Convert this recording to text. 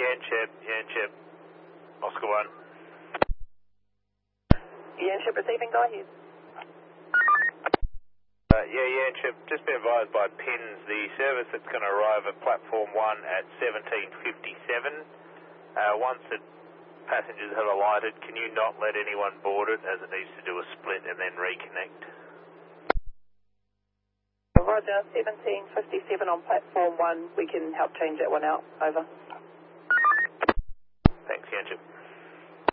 Yanchep, Oscar 1. Yanchep receiving, go ahead. Yanchep, just been advised by PINS, the service that's going to arrive at platform 1 at 17:57. Once the passengers have alighted, can you not let anyone board it as it needs to do a split and then reconnect? Roger, 17:57 on platform 1. We can help change that one out. Over. Thanks, Yanchep.